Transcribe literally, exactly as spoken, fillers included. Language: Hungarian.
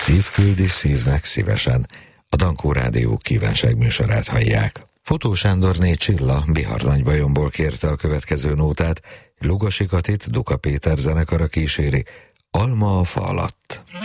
Szív küldi szívnek szívesen. A Dankó Rádió kívánságműsorát hallják. Fotó Sándorné Csilla Bihar Nagybajomból kérte a következő nótát, Lugosi Katit Duka Péter zenekara kíséri, Alma a fa alatt.